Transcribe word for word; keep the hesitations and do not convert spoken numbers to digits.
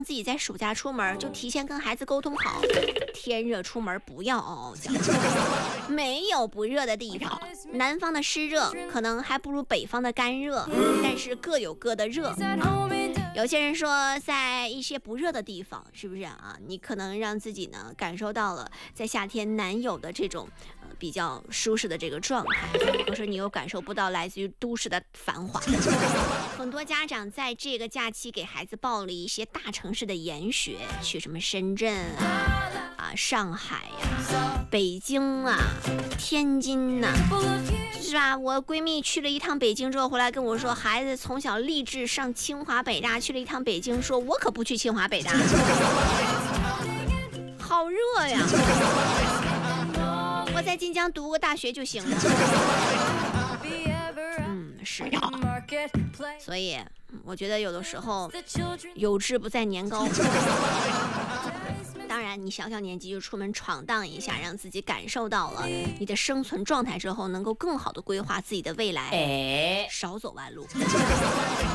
自己在暑假出门就提前跟孩子沟通好，天热出门不要嗷嗷叫，没有不热的地方。南方的湿热可能还不如北方的干热，但是各有各的热。有些人说，在一些不热的地方，是不是啊？你可能让自己呢感受到了在夏天难有的这种呃比较舒适的这个状态，可是你又感受不到来自于都市的繁华。很多家长在这个假期给孩子报了一些大城市的研学，去什么深圳啊、啊上海呀、啊、北京啊、天津呐、啊，是吧？我闺蜜去了一趟北京之后回来跟我说，孩子从小立志上清华北大，去了一趟北京，说我可不去清华北大，好热呀！我在晋江读个大学就行了。嗯，是的。所以我觉得有的时候有志不在年高。当然你小小年纪就出门闯荡一下，让自己感受到了你的生存状态之后，能够更好的规划自己的未来，少走弯路。